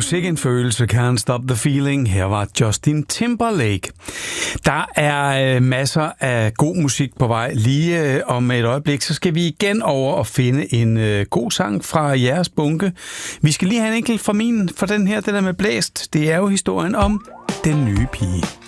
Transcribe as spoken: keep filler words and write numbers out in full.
Sikke en følelse, Can't Stop the Feeling. Her var Justin Timberlake. Der er øh, masser af god musik på vej. Lige øh, om et øjeblik, så skal vi igen over og finde en øh, god sang fra jeres bunke. Vi skal lige have en enkelt fra min, for den her, den er med blæst. Det er jo historien om den nye pige.